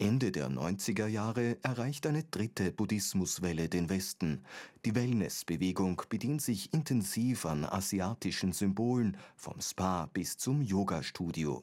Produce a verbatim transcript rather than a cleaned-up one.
Ende der neunziger Jahre erreicht eine dritte Buddhismuswelle den Westen. Die Wellness-Bewegung bedient sich intensiv an asiatischen Symbolen, vom Spa bis zum Yoga-Studio.